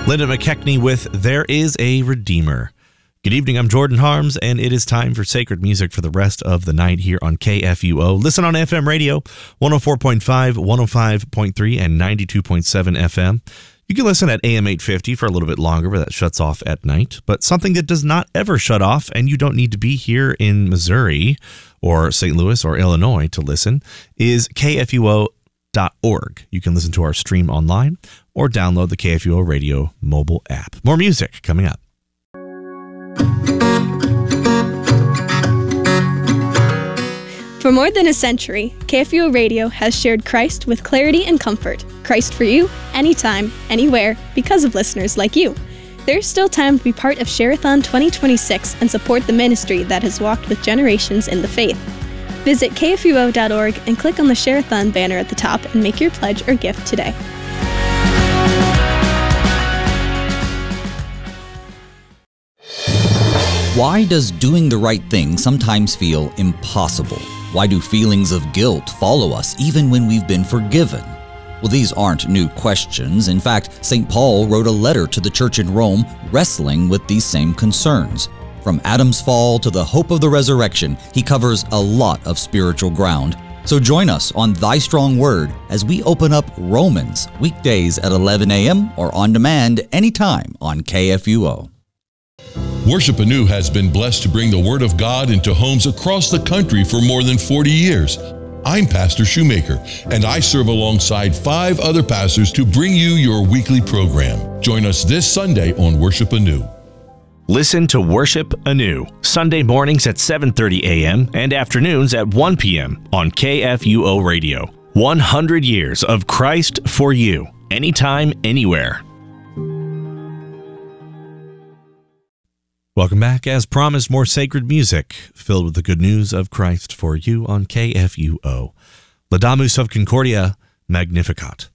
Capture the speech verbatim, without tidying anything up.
Linda McKechnie with There Is a Redeemer. Good evening, I'm Jordan Harms, and it is time for sacred music for the rest of the night here on K F U O. Listen on F M radio, one oh four point five, one oh five point three, and ninety-two point seven F M. You can listen at A M eight fifty for a little bit longer, but that shuts off at night. But something that does not ever shut off, and you don't need to be here in Missouri or Saint Louis or Illinois to listen, is K F U O dot org. You can listen to our stream online or download the K F U O Radio mobile app. More music coming up. For more than a century, K F U O Radio has shared Christ with clarity and comfort. Christ for you, anytime, anywhere, because of listeners like you. There's still time to be part of Share-a-thon twenty twenty-six and support the ministry that has walked with generations in the faith. Visit K F U O dot org and click on the Share-a-thon banner at the top and make your pledge or gift today. Why does doing the right thing sometimes feel impossible? Why do feelings of guilt follow us even when we've been forgiven? Well, these aren't new questions. In fact, Saint Paul wrote a letter to the church in Rome wrestling with these same concerns. From Adam's fall to the hope of the resurrection, he covers a lot of spiritual ground. So join us on Thy Strong Word as we open up Romans, weekdays at eleven a.m. or on demand anytime on K F U O. Worship Anew has been blessed to bring the Word of God into homes across the country for more than forty years. I'm Pastor Shoemaker, and I serve alongside five other pastors to bring you your weekly program. Join us this Sunday on Worship Anew. Listen to Worship Anew, Sunday mornings at seven thirty a.m. and afternoons at one p.m. on K F U O Radio. one hundred years of Christ for you, anytime, anywhere. Welcome back. As promised, more sacred music filled with the good news of Christ for you on K F U O. Laudamus of Concordia, Magnificat.